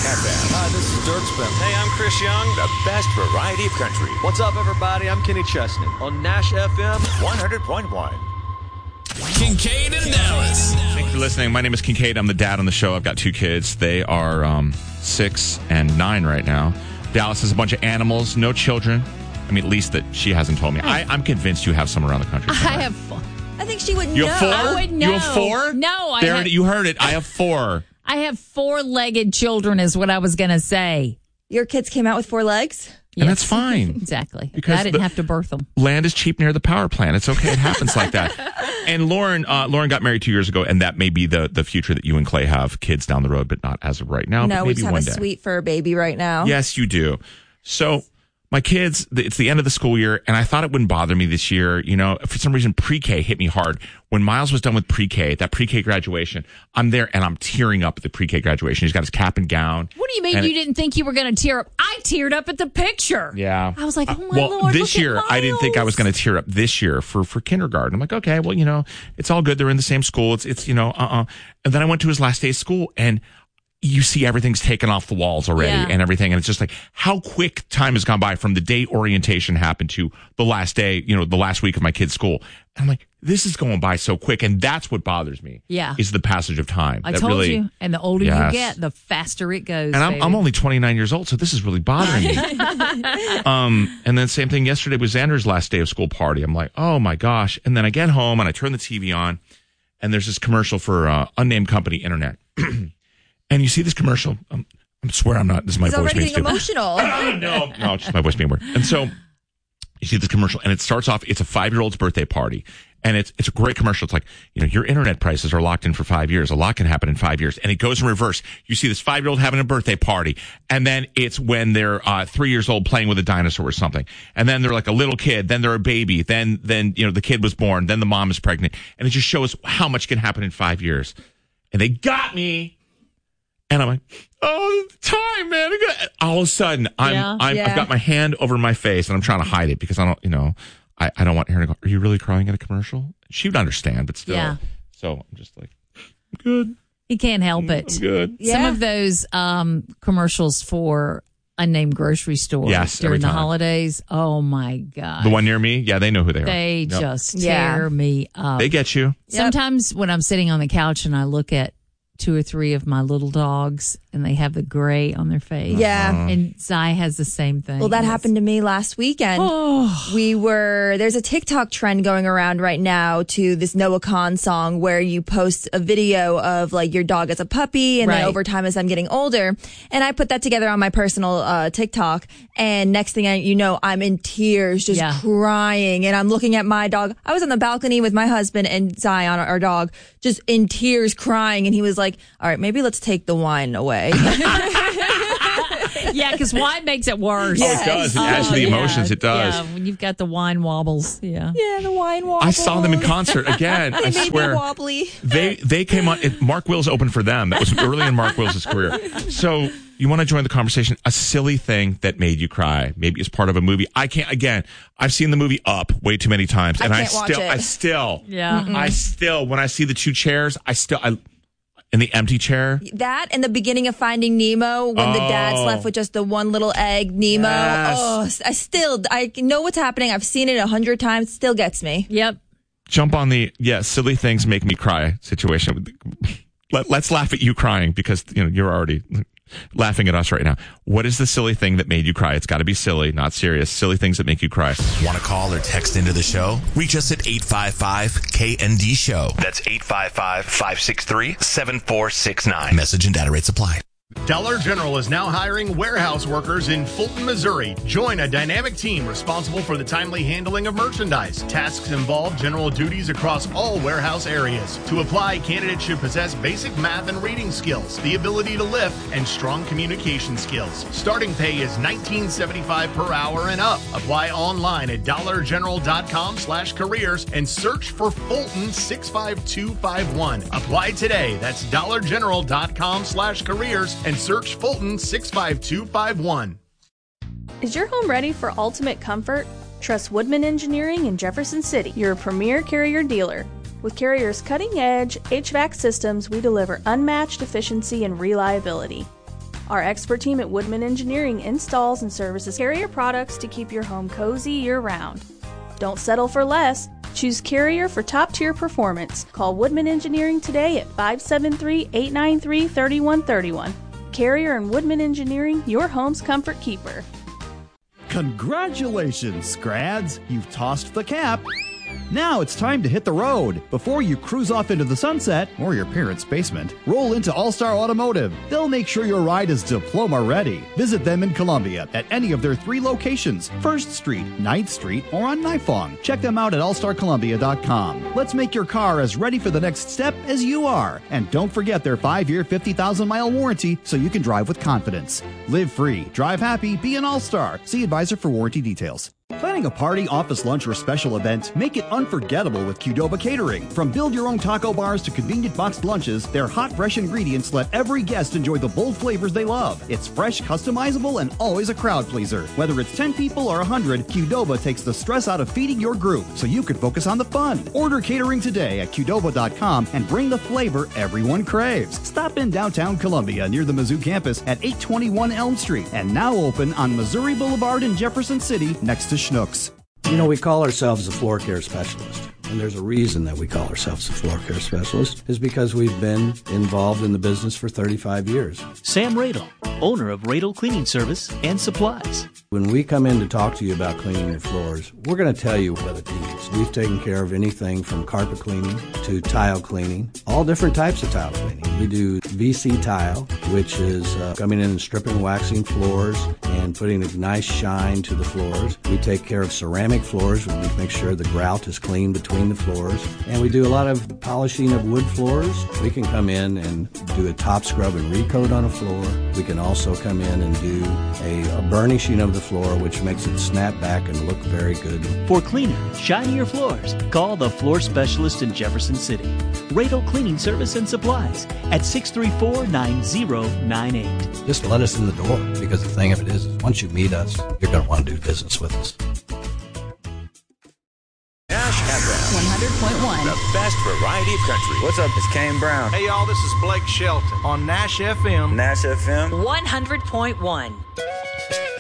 FM. Hi, this is Dirk Spin. Hey, I'm Chris Young. The best variety of country. What's up, everybody? I'm Kenny Chesney on Nash FM 100.1. Kincaid and Dallas. Thank you for listening. My name is Kincaid. I'm the dad on the show. I've got two kids. They are 6 and 9 right now. Dallas has a bunch of animals, no children. I mean, at least that she hasn't told me. I'm convinced you have some around the country. I have 4. I think she would know. You have 4? I would know. You have 4? No, You heard it. I have 4. I have 4-legged children is what I was going to say. Your kids came out with 4 legs? And that's fine. Exactly. Because I didn't have to birth them. Land is cheap near the power plant. It's okay. It happens like that. And Lauren got married 2 years ago, and that may be the future that you and Clay have kids down the road, but not as of right now. No, but we maybe just have one a day. sweet fur baby right now. Yes, you do. So my kids, it's the end of the school year, and I thought it wouldn't bother me this year. You know, for some reason, pre-K hit me hard. When Miles was done with pre-K, that pre-K graduation, I'm there and I'm tearing up at the pre-K graduation. He's got his cap and gown. What do you mean you didn't think you were going to tear up? I teared up at the picture. Yeah. I was like, oh my Lord, this look year, at I didn't think I Miles. was going to tear up this year for kindergarten. I'm like, okay, well, you know, it's all good. They're in the same school. It's And then I went to his last day of school, and you see everything's taken off the walls already and everything. And it's just like how quick time has gone by from the day orientation happened to the last day, the last week of my kid's school. And I'm like, this is going by so quick. And that's what bothers me. Yeah. Is the passage of time. I told you. And the older Yes. you get, the faster it goes. And I'm only 29 years old, so this is really bothering me. And then same thing yesterday was Xander's last day of school party. I'm like, oh my gosh. And then I get home and I turn the TV on, and there's this commercial for unnamed company internet. And you see this commercial. I swear I'm not. This is my He's voice already being getting stupid. emotional. No, it's just my voice being weird. And so you see this commercial, and it starts off. It's a 5-year-old's birthday party, and it's a great commercial. It's like, your internet prices are locked in for 5 years. A lot can happen in 5 years, and it goes in reverse. You see this 5-year-old having a birthday party, and then it's when they're 3 years old playing with a dinosaur or something, and then they're like a little kid, then they're a baby, then the kid was born, then the mom is pregnant, and it just shows how much can happen in 5 years. And they got me. And I'm like, oh, time, man. All of a sudden, I've got my hand over my face, and I'm trying to hide it because I don't, I don't want her to go, are you really crying at a commercial? She would understand, but still. Yeah. So I'm just like, I'm good. He can't help it. I'm good. Some of those commercials for unnamed grocery stores during the holidays. Oh, my God. The one near me? Yeah, they know who they are. They just tear me up. They get you. Sometimes when I'm sitting on the couch and I look at 2 or 3 of my little dogs and they have the gray on their face. Yeah. And Zai has the same thing. Well, that happened to me last weekend. There's a TikTok trend going around right now to this Noah Khan song where you post a video of like your dog as a puppy and then over time as I'm getting older. And I put that together on my personal TikTok. And next thing you know, I'm in tears, just crying. And I'm looking at my dog. I was on the balcony with my husband and Zion, our dog, just in tears crying. And he was like, all right, maybe let's take the wine away. Yeah, because wine makes it worse. Yes. Oh, it does. It adds to the emotions. It does. Yeah, when you've got the wine wobbles. Yeah. Yeah, the wine wobbles. I saw them in concert again. I swear. Me wobbly. They came on. Mark Wills opened for them. That was early in Mark Wills' career. So you want to join the conversation? A silly thing that made you cry, maybe as part of a movie. I can't. Again, I've seen the movie Up way too many times, and I still, when I see the 2 chairs, in the empty chair. That and the beginning of Finding Nemo when the dad's left with just the one little egg, Nemo. Yes. Oh, I know what's happening. I've seen it 100 times. Still gets me. Yep. Jump on the silly things make me cry situation. Let's laugh at you crying because you're already laughing at us right now. What is the silly thing that made you cry? It's got to be silly, not serious. Silly things that make you cry. Want to call or text into the show? Reach us at 855-KND Show. That's 855-563-7469. Message and data rates apply. Dollar General is now hiring warehouse workers in Fulton, Missouri. Join a dynamic team responsible for the timely handling of merchandise. Tasks involve general duties across all warehouse areas. To apply, candidates should possess basic math and reading skills, the ability to lift, and strong communication skills. Starting pay is $19.75 per hour and up. Apply online at dollargeneral.com/careers and search for Fulton 65251. Apply today. That's dollargeneral.com/careers and search Fulton 65251. Is your home ready for ultimate comfort? Trust Woodman Engineering in Jefferson City, your premier Carrier dealer. With Carrier's cutting-edge HVAC systems, we deliver unmatched efficiency and reliability. Our expert team at Woodman Engineering installs and services Carrier products to keep your home cozy year-round. Don't settle for less. Choose Carrier for top-tier performance. Call Woodman Engineering today at 573-893-3131. Carrier and Woodman Engineering, your home's comfort keeper. Congratulations, Scrads! You've tossed the cap. Now it's time to hit the road. Before you cruise off into the sunset or your parents' basement, roll into All-Star Automotive. They'll make sure your ride is diploma ready. Visit them in Columbia at any of their 3 locations, 1st Street, 9th Street, or on Nifong. Check them out at allstarcolumbia.com. Let's make your car as ready for the next step as you are. And don't forget their 5-year, 50,000-mile warranty so you can drive with confidence. Live free, drive happy, be an All-Star. See advisor for warranty details. Planning a party, office lunch, or special event? Make it unforgettable with Qdoba Catering. From build-your-own taco bars to convenient boxed lunches, their hot, fresh ingredients let every guest enjoy the bold flavors they love. It's fresh, customizable, and always a crowd pleaser. Whether it's 10 people or 100, Qdoba takes the stress out of feeding your group so you can focus on the fun. Order catering today at Qdoba.com and bring the flavor everyone craves. Stop in downtown Columbia near the Mizzou campus at 821 Elm Street and now open on Missouri Boulevard in Jefferson City next to Schnucks. You know, we call ourselves a floor care specialist. And there's a reason that we call ourselves a floor care specialist, is because we've been involved in the business for 35 years. Sam Radel, owner of Radel Cleaning Service and Supplies. When we come in to talk to you about cleaning your floors, we're going to tell you what it needs. We've taken care of anything from carpet cleaning to tile cleaning, all different types of tile cleaning. We do VC tile, which is coming in and stripping, waxing floors and putting a nice shine to the floors. We take care of ceramic floors. We make sure the grout is clean between the floors. And we do a lot of polishing of wood floors. We can come in and do a top scrub and recoat on a floor. We can also come in and do a burnishing of the floor, which makes it snap back and look very good. For cleaner, shinier floors, call the floor specialist in Jefferson City. Radel Cleaning Service and Supplies at 634-9098. Just let us in the door, because the thing of it is once you meet us, you're going to want to do business with us. Nash FM 100.1. The best variety of country. What's up? It's Kane Brown. Hey, y'all, this is Blake Shelton on Nash FM. Nash FM 100.1.